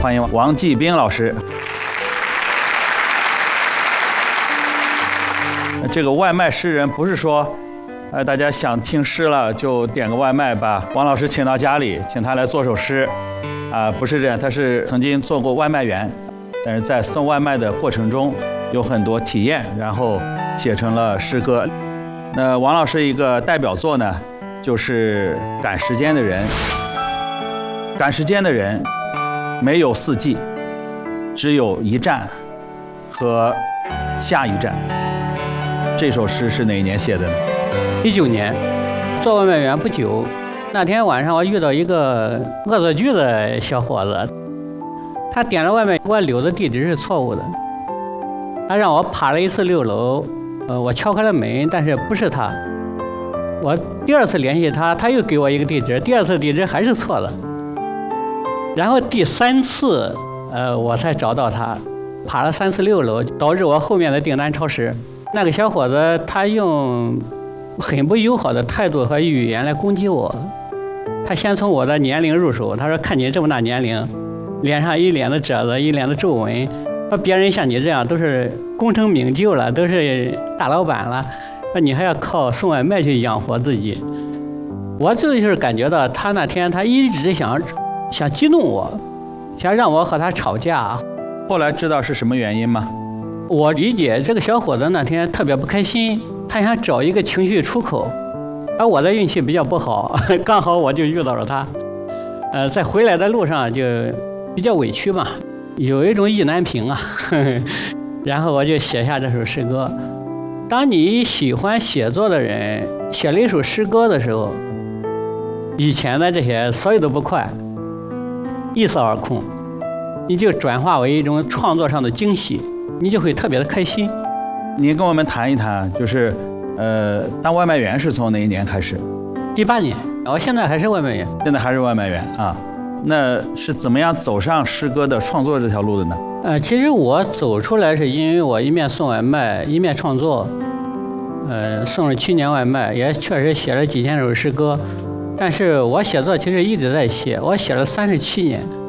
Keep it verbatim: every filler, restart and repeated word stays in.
欢迎王继兵老师。这个外卖诗人不是说，呃，大家想听诗了就点个外卖，把王老师请到家里，请他来做首诗，啊、呃，不是这样，他是曾经做过外卖员，但是在送外卖的过程中有很多体验，然后写成了诗歌。那王老师一个代表作呢，就是《赶时间的人》。赶时间的人，没有四季，只有一站和下一站。这首诗是哪一年写的呢？ 一九年，做外卖员不久，那天晚上我遇到一个恶作剧的小伙子，他点了外卖，我留的地址是错误的，他让我爬了一次六楼，呃，我敲开了门，但是不是他。我第二次联系他，他又给我一个地址，第二次地址还是错的。然后第三次，呃，我才找到他，爬了三次六楼，导致我后面的订单超时。那个小伙子他用很不友好的态度和语言来攻击我。他先从我的年龄入手，他说看你这么大年龄，脸上一脸的褶子，一脸的皱纹，说别人像你这样都是功成名就了，都是大老板了，说你还要靠送外卖去养活自己。我就是感觉到他那天他一直想想激怒我，想让我和他吵架。 后来知道是什么原因吗？ 我理解这个小伙子那天特别不开心，他想找一个情绪出口，而我的运气比较不好，刚好我就遇到了他。呃，在回来的路上就比较委屈嘛，有一种意难平啊，呵呵，然后我就写下这首诗歌。当你喜欢写作的人写了一首诗歌的时候，以前的这些所有的不快一扫而空，你就转化为一种创作上的惊喜，你就会特别的开心。 您跟我们谈一谈，就是呃，当外卖员是从哪一年开始？ 一八年，我现在还是外卖员。 现在还是外卖员啊？那是怎么样走上诗歌的创作这条路的呢？ 呃，其实我走出来是因为我一面送外卖，一面创作。呃，送了七年外卖，也确实写了几千首诗歌，但是我写作其实一直在写，我写了三十七年。